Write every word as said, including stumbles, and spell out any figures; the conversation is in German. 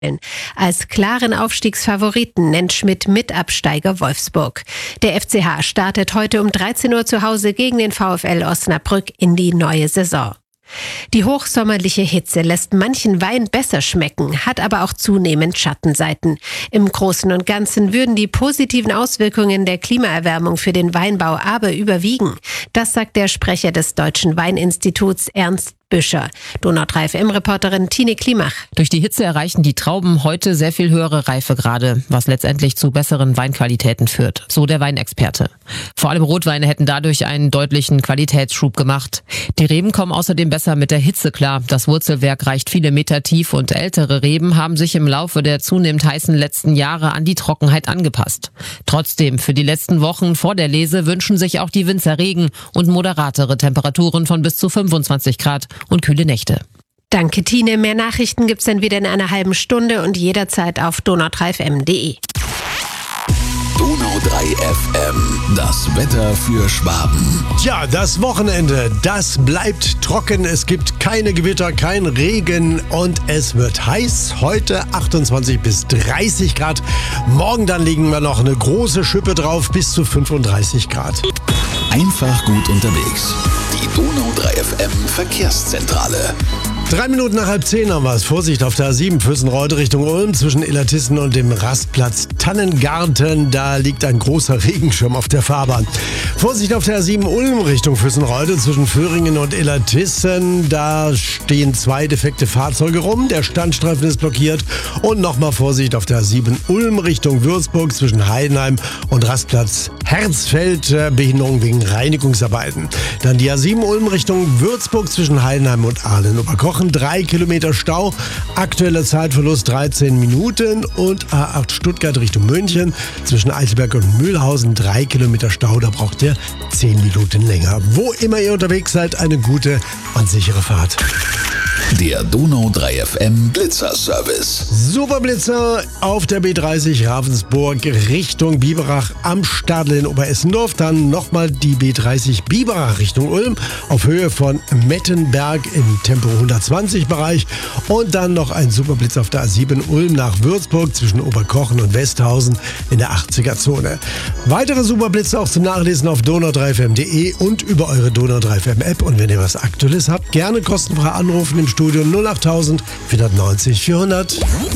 Als klaren Aufstiegsfavoriten nennt Schmidt Mitabsteiger Wolfsburg. Der F C H startet heute um dreizehn Uhr zu Hause gegen den VfL Osnabrück in die neue Saison. Die hochsommerliche Hitze lässt manchen Wein besser schmecken, hat aber auch zunehmend Schattenseiten. Im Großen und Ganzen würden die positiven Auswirkungen der Klimaerwärmung für den Weinbau aber überwiegen. Das sagt der Sprecher des Deutschen Weininstituts Ernst Büscher. Donau drei F M-Reporterin Tine Klimach. Durch die Hitze erreichen die Trauben heute sehr viel höhere Reifegrade, was letztendlich zu besseren Weinqualitäten führt, so der Weinexperte. Vor allem Rotweine hätten dadurch einen deutlichen Qualitätsschub gemacht. Die Reben kommen außerdem besser mit der Hitze klar. Das Wurzelwerk reicht viele Meter tief und ältere Reben haben sich im Laufe der zunehmend heißen letzten Jahre an die Trockenheit angepasst. Trotzdem, für die letzten Wochen vor der Lese wünschen sich auch die Winzer Regen und moderatere Temperaturen von bis zu fünfundzwanzig Grad und kühle Nächte. Danke, Tine. Mehr Nachrichten gibt's dann wieder in einer halben Stunde und jederzeit auf donau drei f m punkt d e. Donau drei F M, das Wetter für Schwaben. Ja, das Wochenende, das bleibt trocken. Es gibt keine Gewitter, kein Regen und es wird heiß. Heute achtundzwanzig bis dreißig Grad. Morgen dann legen wir noch eine große Schippe drauf, bis zu fünfunddreißig Grad. Einfach gut unterwegs. Die Donau drei F M Verkehrszentrale. Drei Minuten nach halb zehn haben wir es. Vorsicht auf der A sieben Füssenreude Richtung Ulm zwischen Illertissen und dem Rastplatz Tannengarten. Da liegt ein großer Regenschirm auf der Fahrbahn. Vorsicht auf der A sieben Ulm Richtung Füssenreude zwischen Föhringen und Illertissen. Da stehen zwei defekte Fahrzeuge rum. Der Standstreifen ist blockiert. Und nochmal Vorsicht auf der A sieben Ulm Richtung Würzburg zwischen Heidenheim und Rastplatz Herzfeld. Behinderung wegen Reinigungsarbeiten. Dann die A sieben Ulm Richtung Würzburg zwischen Heidenheim und Ahlen-Oberkochen. Drei Kilometer Stau, aktueller Zeitverlust dreizehn Minuten und A acht Stuttgart Richtung München zwischen Eiselberg und Mühlhausen drei Kilometer Stau, da braucht ihr zehn Minuten länger. Wo immer ihr unterwegs seid, eine gute und sichere Fahrt. Der Donau drei F M Blitzer-Service. Superblitzer auf der B dreißig Ravensburg Richtung Biberach am Stadel in Oberessendorf. Dann nochmal die B dreißig Biberach Richtung Ulm auf Höhe von Mettenberg im Tempo hundertzwanzig Bereich. Und dann noch ein Superblitz auf der A sieben Ulm nach Würzburg zwischen Oberkochen und Westhausen in der achtziger Zone. Weitere Superblitze auch zum Nachlesen auf donau drei f m punkt d e und über eure Donau drei F M App. Und wenn ihr was Aktuelles habt, gerne kostenfrei anrufen im Studio null acht tausend vierhundertneunzig vierhundert.